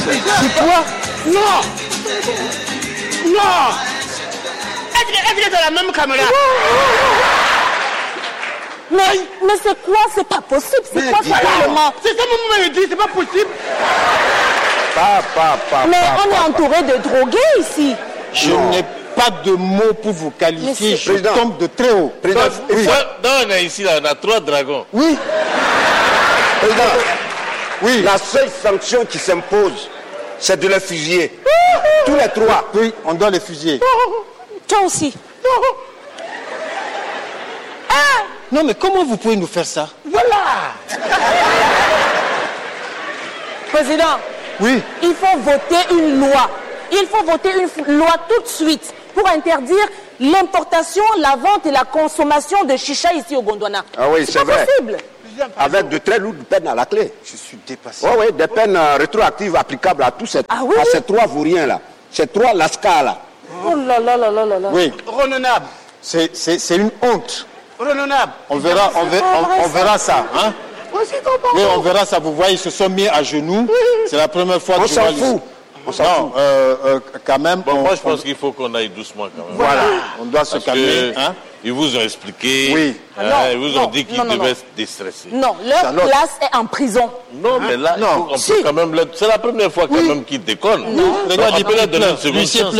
C'est toi? Non. Non. Est-ce que c'est la même caméra? Mais c'est quoi? C'est pas possible. C'est quoi ça réellement? C'est ça mon me dit, c'est pas possible. Mais on est entouré de drogués ici. Je n'ai pas de mots pour vous qualifier. Je tombe de très haut. Président, non, on est ici, là, on a 3 dragons. Oui. Président, oui. La seule sanction qui s'impose, c'est de les fusiller. Tous les 3. Oui, on doit les fusiller. Toi aussi. Non, mais comment vous pouvez nous faire ça? Voilà. Président. Oui. Il faut voter une loi. Il faut voter une loi tout de suite pour interdire l'importation, la vente et la consommation de chicha ici au Gondwana. Ah oui, c'est vrai. Possible. Avec de très lourdes peines à la clé. Je suis dépassé. Oui, des peines rétroactives applicables à tous ces, à ces 3 vauriens là. Ces 3 lascars là. Oh là là là là là là. Oui. Renonable. C'est une honte. Renonable. On verra ça, hein? Oui, on verra ça. Vous voyez, ils se sont mis à genoux. C'est la première fois que on s'en fout. On s'en fout. Quand même. Bon, moi, je pense qu'il faut qu'on aille doucement quand même. Voilà. On doit se calmer. Hein? Ils vous ont expliqué. Oui. Ils vous ont dit qu'ils devaient se déstresser. Non, leur place est en prison. Non, mais là, on peut quand même. C'est la première fois quand même qu'ils déconnent. Regarde, il peut leur donner une seconde chance.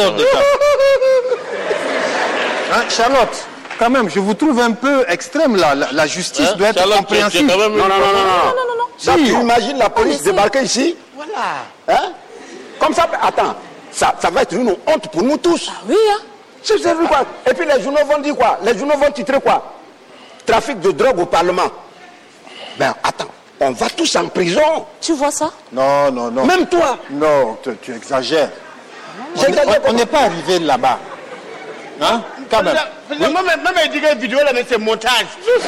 Charlotte. Quand même, je vous trouve un peu extrême là. La justice doit être compréhensive. Non. Ça, tu imagines la police débarquer ici? Voilà. Hein? Comme ça, attends, ça va être une honte pour nous tous. Ah oui, hein? Vous savez quoi? Et puis les journaux vont dire quoi? Les journaux vont titrer quoi? Trafic de drogue au Parlement. Ben attends, on va tous en prison. Tu vois ça? Non. Même toi. Non, tu exagères. On n'est pas arrivé là-bas. Hein? Quand même. Même il dit que la vidéo là, mais c'est montage.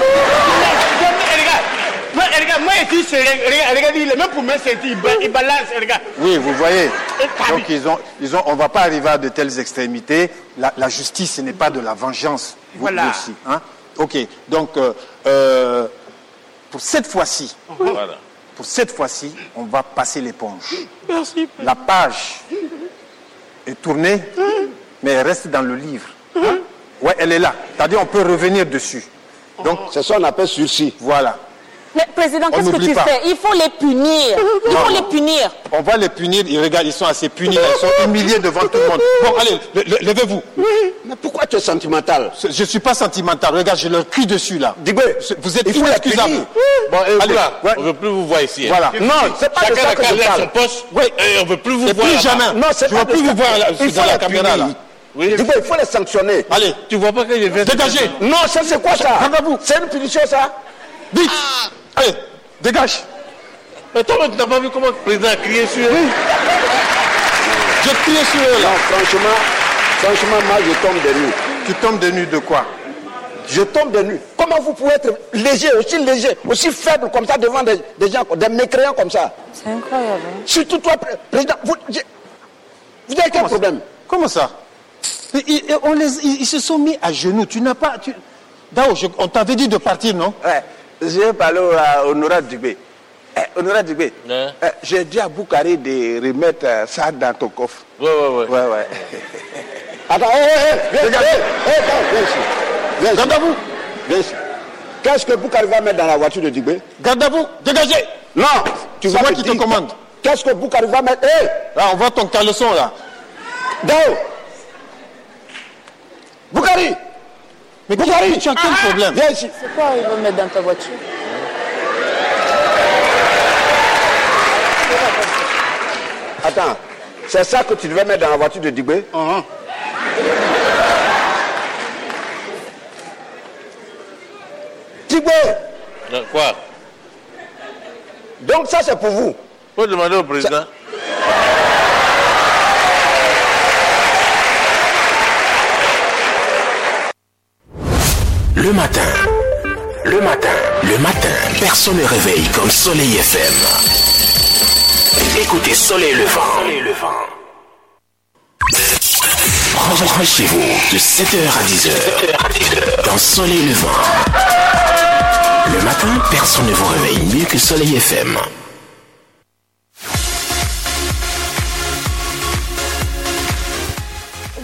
Regarde, moi ici, regarde, il est même pour me sentir, il balance, regarde. Oui, vous voyez. Donc on va pas arriver à de telles extrémités. La justice, ce n'est pas de la vengeance. Voilà. Vous aussi, hein? Ok. Donc, pour cette fois-ci, on va passer l'éponge. Merci. La page est tournée, mais elle reste dans le livre. Ouais, elle est là. C'est-à-dire, on peut revenir dessus. Donc, c'est ça qu'on appelle sursis. Voilà. Mais président, qu'est-ce que tu fais? Il faut les punir. Les punir. On va les punir. Regarde, ils sont assez punis. Ils sont humiliés devant tout le monde. Bon, allez, levez-vous. Mais pourquoi tu es sentimental? Je ne suis pas sentimental. Regarde, je leur crie dessus là. Digbe, vous êtes inexcusable. Bon, allez, on ne veut plus vous voir ici. Voilà. Non, c'est pas de ça que je parle. Son poste. Oui. Et on ne veut plus vous voir. Plus jamais. Non, c'est pas je ne veux plus vous voir dans la caméra là. Oui. Digbe, il faut les sanctionner. Allez, tu vois pas que je vais dégagez. Non, ça c'est quoi ça? C'est une punition ça? Vite. Allez. Dégage. Mais toi, tu n'as pas vu comment le président a crié sur eux? Oui. J'ai crié sur eux là. Non, franchement, moi je tombe de nu. Tu tombes de nu de quoi? Je tombe de nu. Comment vous pouvez être léger, aussi faible comme ça devant des gens, des mécréants comme ça? C'est incroyable. Hein? Surtout toi, président, vous avez quel problème? Comment ça? Ils se sont mis à genoux. Tu n'as pas... Dao, on t'avait dit de partir, non? Ouais. J'ai parlé à Honorable Dubé. Honorable Dubé, j'ai dit à Boukari de remettre ça dans ton coffre. Ouais. Attends, viens ici. Garde à vous. Viens ici. Qu'est-ce que Boukari va mettre dans la voiture de Dubé? Garde à vous. Dégagez. Non, c'est moi qui te commande. Qu'est-ce que Boukari va mettre? Là, on voit ton caleçon là. Dao. Boukari. Mais Boukari, tu as quel problème? Viens ici. C'est quoi il veut mettre dans ta voiture? Attends, c'est ça que tu devais mettre dans la voiture de Dubé? Dubé. Quoi? Donc ça c'est pour vous? Faut demander au président. Le matin, personne ne réveille comme Soleil FM. Écoutez Soleil Levant. Branchez-vous de 7h à 10h dans Soleil Levant. Le matin, personne ne vous réveille mieux que Soleil FM.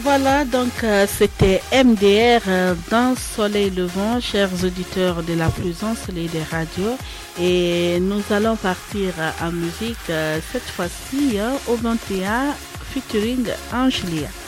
Voilà, donc c'était MDR dans Soleil Levant, chers auditeurs de la plus ensoleillée des radios. Et nous allons partir en musique cette fois-ci au 21 featuring Angelia.